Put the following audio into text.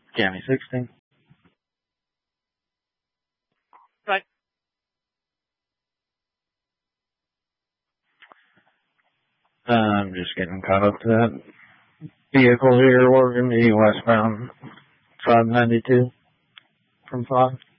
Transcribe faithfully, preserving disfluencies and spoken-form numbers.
County sixteen. Right. Uh, I'm just getting caught up to that vehicle here working the westbound five ninety-two from five.